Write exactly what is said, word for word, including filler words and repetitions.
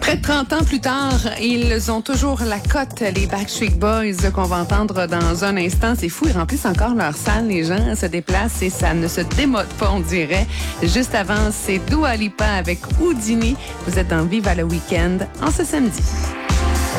Près de trente ans plus tard, ils ont toujours la cote, les Backstreet Boys qu'on va entendre dans un instant. C'est fou, ils remplissent encore leur salle, les gens se déplacent et ça ne se démode pas, on dirait. Juste avant, c'est Dua Lipa avec Houdini. Vous êtes dans Viva le Week-end en ce samedi.